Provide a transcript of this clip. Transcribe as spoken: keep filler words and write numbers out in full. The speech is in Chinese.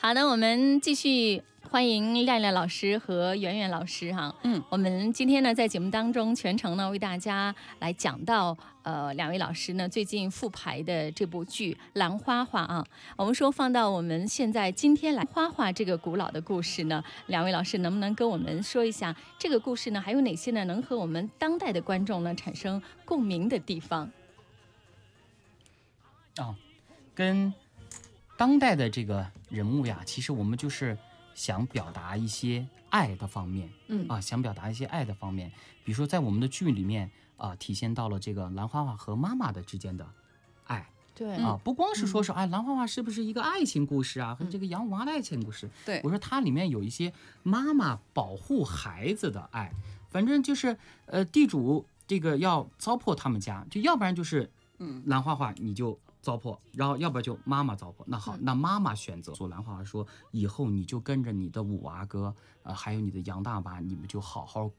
好的，我们继续欢迎亮亮老师和圆圆老师哈。 嗯， 我们今天呢在节目当中全程呢为大家来讲到呃两位老师呢最近复排的这部剧《兰花花》啊。我们说放到我们现在今天来花花这个古老的故事呢，两位老师能不能跟我们说一下这个故事呢？还有哪些呢能和我们当代的观众呢产生共鸣的地方？ 啊，跟当代的这个人物呀，其实我们就是想表达一些爱的方面， 嗯啊，想表达一些爱的方面。比如说在我们的剧里面啊，体现到了这个兰花花和妈妈的之间的爱。 对啊，不光是说是哎，兰花花是不是一个爱情故事啊，和这个洋娃的爱情故事？ 对， 我说它里面有一些妈妈保护孩子的爱，反正就是呃，地主这个要糟粕他们家，就要不然就是嗯，兰花花你就糟粕，然后要不然就妈妈糟粕。那好，那妈妈选择做兰花花说，以后你就跟着你的五阿哥，呃，还有你的杨大妈，你们就好好